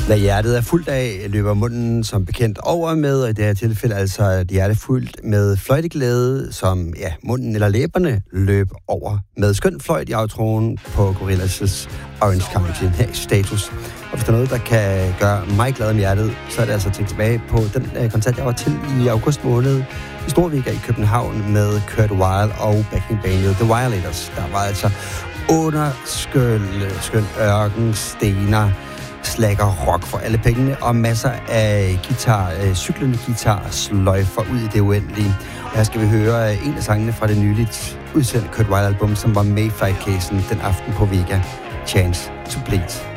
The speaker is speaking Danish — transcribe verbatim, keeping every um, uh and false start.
Hvad hjertet er fuldt af, løber munden som bekendt over med, og i det her tilfælde altså et hjerte fuldt med fløjteglæde, som ja, munden eller læberne løb over med skøn fløjt i outroen på Gorillaz' Orange County her i Status. Og hvis der er noget, der kan gøre mig glad om hjertet, så er det altså at tænke tilbage på den øh, koncert, jeg var til i august måned i Storvika i København med Kurt Weill og backingbandet The Violators. Der var altså underskøn skøn ørken, stener, slacker rock for alle pengene og masser af guitar, øh, cyklende guitar sløjfer ud i det uendelige. Og her skal vi høre en af sangene fra det nyligt udsendte Kurt Weill album, som var med i Flight Casen den aften på Vega, Chance to Bleed.